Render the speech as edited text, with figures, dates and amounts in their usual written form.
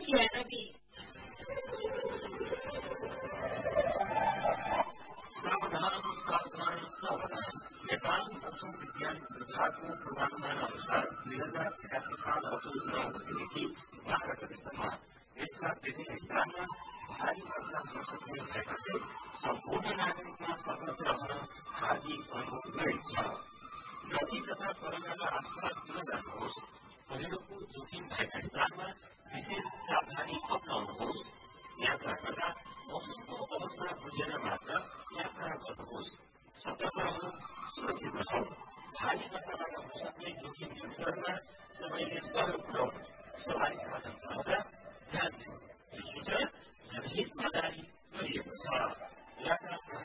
Oceanovi. सावधान सावधान सावधान। नेपाल मौसम विज्ञान विभागको पूर्वानुमान अनुसार 2081 साल असोज 9 गतेदेखि 12 गतेसम्म देशका विभिन्न स्थानमा भारी वर्षा हुन सक्ने भएकाले सम्पूर्ण नागरिकमा सतर्क रहन हार्दिक अनुरोध गरेको छ। नदी तथा खोलाका आसपास नजानुहोस्। पहिरोको जोखिम भएका स्थानमा विशेष सावधानी अपनाउनुहोस्। यात्रा गर्दा मौसमको अवस्था बुझेर मात्र यात्रा गर्नुहोस्। सतर्क रहनु, सुरक्षित रहनु। भारी वर्षाबाट हुन सक्ने जोखिम न्यूनीकरणमा सबैले सहयोग पुर्याउनु। सवारी साधन चलाउँदा ध्यान दिनु। यो सूचना जनहितमा जारी गरिएको छ।